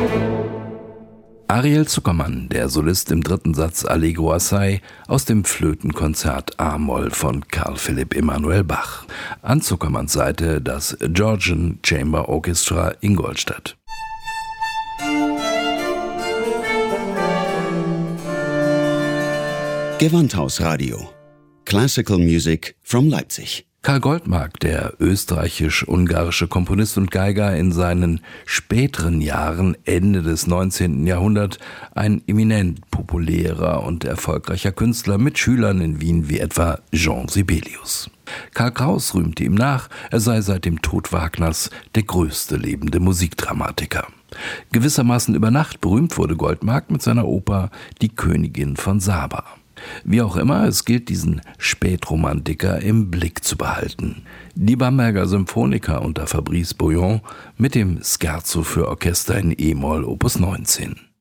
Ariel Zuckermann, der Solist im dritten Satz Allegro assai aus dem Flötenkonzert A-Moll von Carl Philipp Emanuel Bach. An Zuckermanns Seite das Georgian Chamber Orchestra Ingolstadt. Gewandhausradio. Classical Music from Leipzig. Karl Goldmark, der österreichisch-ungarische Komponist und Geiger, in seinen späteren Jahren, Ende des 19. Jahrhunderts, ein eminent populärer und erfolgreicher Künstler mit Schülern in Wien wie etwa Jean Sibelius. Karl Kraus rühmte ihm nach, er sei seit dem Tod Wagners der größte lebende Musikdramatiker. Gewissermaßen über Nacht berühmt wurde Goldmark mit seiner Oper Die Königin von Saba. Wie auch immer, es gilt, diesen Spätromantiker im Blick zu behalten. Die Bamberger Symphoniker unter Fabrice Bouillon mit dem Scherzo für Orchester in E-Moll Opus 19.